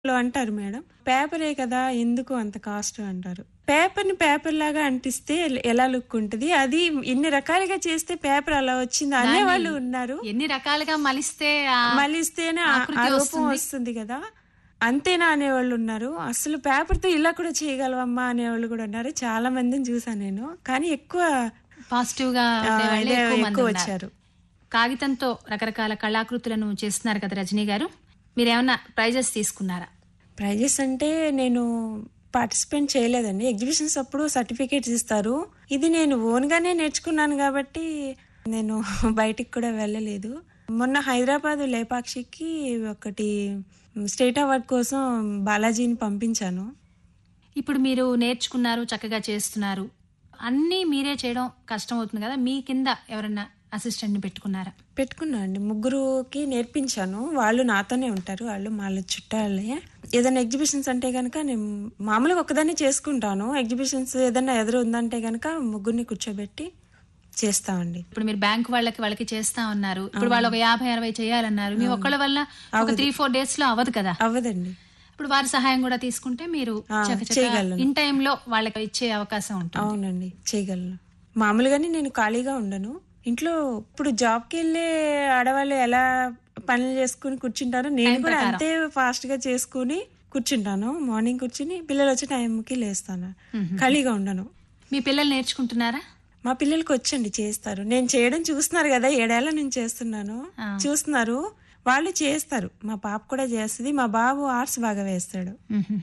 లో అంటారు మేడం, పేపరే కదా ఎందుకు అంత కాస్ట్ అంటారు. పేపర్ని పేపర్ లాగా అంటిస్తే ఎలా లుక్ ఉంటుంది, అది ఇన్ని రకాలుగా చేస్తే పేపర్ అలా వచ్చింది అనేవాళ్ళు ఉన్నారు. ఎన్ని రకాలుగా మలిస్తేనే ఆ రూపం వస్తుంది కదా, అంతేనా అనేవాళ్ళు ఉన్నారు. అసలు పేపర్తో ఇలా కూడా చేయగలవమ్మా అనేవాళ్ళు కూడా ఉన్నారు. చాలా మందిని చూసాను నేను, కానీ ఎక్కువ పాజిటివ్ గా ఎక్కువ వచ్చారు. కాగితంతో రకరకాల కళాకృతులను చేస్తున్నారు కదా రజనీ గారు, మీరేమన్నా ప్రైజెస్ తీసుకున్నారా? ప్రైజెస్ అంటే నేను పార్టిసిపేట్ చేయలేదండి. ఎగ్జిబిషన్స్ అప్పుడు సర్టిఫికేట్స్ ఇస్తారు. ఇది నేను ఓన్గానే నేర్చుకున్నాను కాబట్టి నేను బయటికి కూడా వెళ్ళలేదు. మొన్న హైదరాబాద్ లేపాక్షికి ఒకటి స్టేట్ అవార్డ్ కోసం బాలాజీని పంపించాను. ఇప్పుడు మీరు నేర్చుకున్నారు, చక్కగా చేస్తున్నారు, అన్నీ మీరే చేయడం కష్టం అవుతుంది కదా, మీ కింద ఎవరన్నా అసిస్టెంట్ ని పెట్టుకున్నారా? పెట్టుకున్నా అండి. 3కి నేర్పించాను. వాళ్ళు నాతోనే ఉంటారు, వాళ్ళు వాళ్ళ చుట్టాలే. ఏదైనా ఎగ్జిబిషన్స్ అంటే గనక నేను మామూలుగా ఒక్కదాన్ని చేసుకుంటాను. ఎగ్జిబిషన్స్ ఏదైనా ఎదురు ఉందంటే గనక 3ని కూర్చోబెట్టి చేస్తామండి. ఇప్పుడు మీరు బ్యాంక్ వాళ్ళకి చేస్తా ఉన్నారు, ఇప్పుడు వాళ్ళు ఒక 50-60 చేయాలన్నారు, మీ ఒక్కళ్ళ వల్ల ఒక 3-4 days లో అవ్వదు కదా? అవ్వదండి. ఇప్పుడు వారి సహాయం కూడా తీసుకుంటే మీరు చేయగలను. ఇన్ టైమ్ లో వాళ్ళకి ఇచ్చే అవకాశం ఉంటుంది. అవునండి, చేయగలను. మామూలుగానే నేను ఖాళీగా ఉండను ఇంట్లో. ఇప్పుడు జాబ్కి వెళ్ళే ఆడవాళ్ళు ఎలా పనులు చేసుకుని కూర్చుంటారో నేను కూడా అంతే ఫాస్ట్ గా చేసుకుని కూర్చుంటాను. మార్నింగ్ కూర్చుని పిల్లలు వచ్చే టైంకి లేస్తాను, ఖాళీగా ఉండను. మీ పిల్లలు నేర్చుకుంటున్నారా? మా పిల్లలకి వచ్చండి, చేస్తారు. నేను చేయడం చూస్తున్నారు కదా, 7 ఏళ్ల నుంచి చేస్తున్నాను, చూస్తున్నారు, వాళ్ళు చేస్తారు. మా పాప కూడా చేస్తుంది, మా బాబు ఆర్ట్స్ బాగా వేస్తాడు.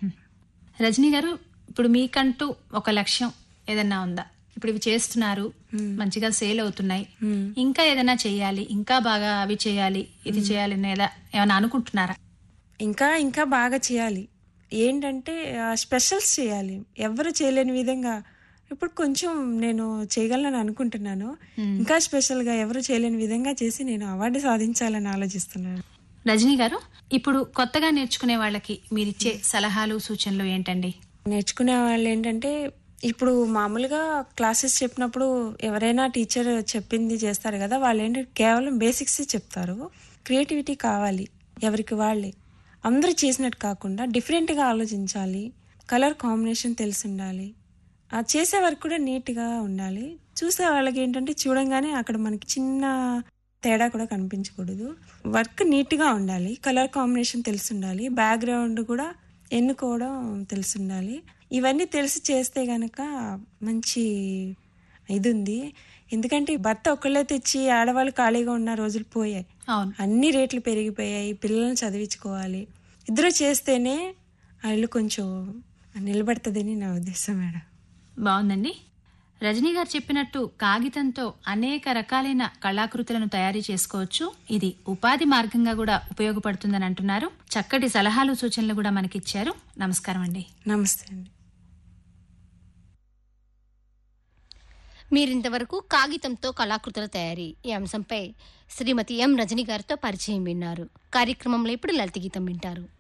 రజనీ గారు, ఇప్పుడు మీకంటూ ఒక లక్ష్యం ఏదన్నా ఉందా? ఇప్పుడు ఇవి చేస్తున్నారు, మంచిగా సేల్ అవుతున్నాయి, ఇంకా ఏదైనా చెయ్యాలి, ఇంకా బాగా అవి చేయాలి, ఇది చేయాలి ఏమైనా అనుకుంటున్నారా? ఇంకా ఇంకా బాగా చేయాలి. ఏంటంటే స్పెషల్స్ చేయాలి, ఎవరు చేయలేని విధంగా. ఇప్పుడు కొంచెం నేను చేయగలను అనుకుంటున్నాను. ఇంకా స్పెషల్ గా ఎవరు చేయలేని విధంగా చేసి నేను అవార్డు సాధించాలని ఆలోచిస్తున్నాను. రజనీ గారు, ఇప్పుడు కొత్తగా నేర్చుకునే వాళ్ళకి మీరిచ్చే సలహాలు సూచనలు ఏంటండి? నేర్చుకునే వాళ్ళు ఏంటంటే, ఇప్పుడు మామూలుగా క్లాసెస్ చెప్పినప్పుడు ఎవరైనా టీచర్ చెప్పింది చేస్తారు కదా, వాళ్ళు ఏంటంటే కేవలం బేసిక్స్ చెప్తారు. క్రియేటివిటీ కావాలి ఎవరికి వాళ్ళే. అందరూ చేసినట్టు కాకుండా డిఫరెంట్గా ఆలోచించాలి. కలర్ కాంబినేషన్ తెలిసి ఉండాలి. ఆ చేసే వరకు కూడా నీట్గా ఉండాలి. చూసే వాళ్ళకి ఏంటంటే చూడంగానే అక్కడ మనకి చిన్న తేడా కూడా కనిపించకూడదు. వర్క్ నీట్గా ఉండాలి, కలర్ కాంబినేషన్ తెలిసి ఉండాలి, బ్యాక్గ్రౌండ్ కూడా ఎన్నుకోవడం తెలిసి ఉండాలి. ఇవన్నీ తెలిసి చేస్తే గనక మంచి ఇది ఉంది. ఎందుకంటే భర్త ఒక్కళ్ళే తెచ్చి ఆడవాళ్ళు ఖాళీగా ఉన్న రోజులు పోయాయి. అన్ని రేట్లు పెరిగిపోయాయి, పిల్లల్ని చదివించుకోవాలి. ఇద్దరు చేస్తేనే ఆ ఇల్లు కొంచెం నిలబడుతుందని నా ఉద్దేశం మేడం. బాగుందండి. రజనీ గారు చెప్పినట్టు కాగితంతో అనేక రకాలైన కళాకృతులను తయారు చేసుకోవచ్చు. ఇది ఉపాధి మార్గంగా కూడా ఉపయోగపడుతుందని అంటున్నారు. చక్కటి సలహాలు సూచనలు కూడా మనకిచ్చారు. నమస్కారం అండి. నమస్తే అండి. మీరింతవరకు కాగితంతో కళాకృతుల తయారీ ఈ అంశంపై శ్రీమతి ఎం రజనీ గారితో పరిచయం విన్నారు. కార్యక్రమంలో ఇప్పుడు లలిత గీతం వింటారు.